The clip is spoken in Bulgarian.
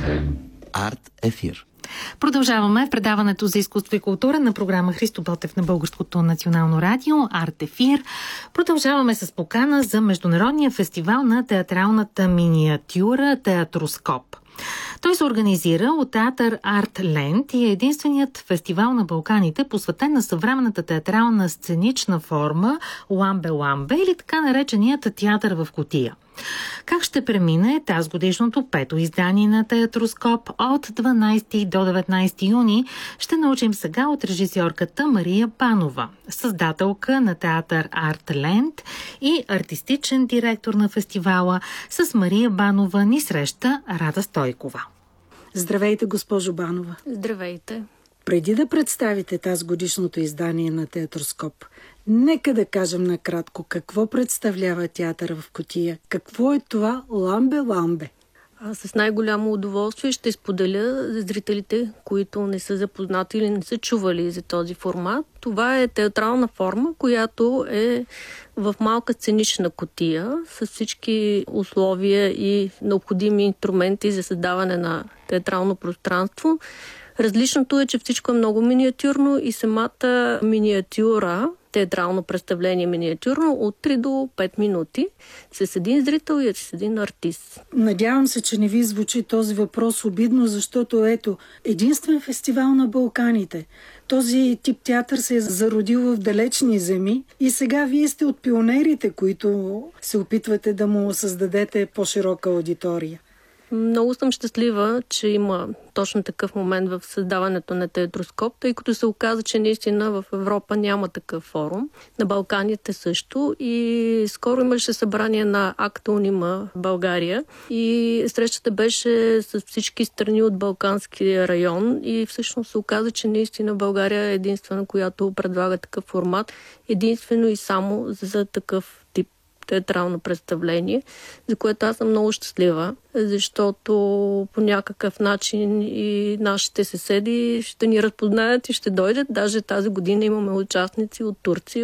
Арт ефир. Продължаваме в предаването за изкуство и култура на програма Христо Ботев на Българското национално радио Арт ефир. Продължаваме с покана за Международния фестивал на театралната миниатюра Театроскоп. Той се организира от театър Арт Ленд и е единственият фестивал на Балканите, посветен на съвременната театрална сценична форма ламбе-ламбе или така нареченият театър в кутия. Как ще премине тазгодишното 5-то издание на Театроскоп от 12 до 19 юни, ще научим сега от режисьорката Мария Банова, създателка на театър Арт Ленд и артистичен директор на фестивала. С Мария Банова ни среща Рада Стойкова. Здравейте, госпожо Банова. Здравейте. Преди да представите тазгодишното издание на Театроскоп, нека да кажем накратко какво представлява театър в кутия. Какво е това ламбе-ламбе? С най-голямо удоволствие ще споделя за зрителите, които не са запознати или не са чували за този формат. Това е театрална форма, която е в малка сценична кутия с всички условия и необходими инструменти за създаване на театрално пространство. Различното е, че всичко е много миниатюрно и самата миниатюра, театрално представление миниатюрно, от 3 до 5 минути с един зрител и с един артист. Надявам се, че не ви звучи този въпрос обидно, защото единствен фестивал на Балканите. Този тип театър се е зародил в далечни земи и сега вие сте от пионерите, които се опитвате да му създадете по-широка аудитория. Много съм щастлива, че има точно такъв момент в създаването на Театроскоп, тъй като се оказа, че наистина в Европа няма такъв форум. На Балканите също. И скоро имаше събрание на Акта Унима в България. И срещата беше с всички страни от Балканския район. И всъщност се оказа, че наистина България е единствена, която предлага такъв формат. Единствено и само за такъв тип театрално представление, за което аз съм много щастлива, защото по някакъв начин и нашите съседи ще ни разпознаят и ще дойдат. Даже тази година имаме участници от Турция,